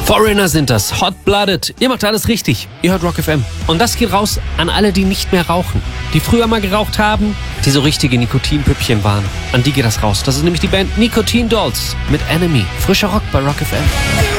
Foreigner sind das, Hot-Blooded. Ihr macht alles richtig. Ihr hört Rock FM. Und das geht raus an alle, die nicht mehr rauchen. Die früher mal geraucht haben, die so richtige Nikotinpüppchen waren. An die geht das raus. Das ist nämlich die Band Nicotine Dolls mit Enemy. Frischer Rock bei Rock FM.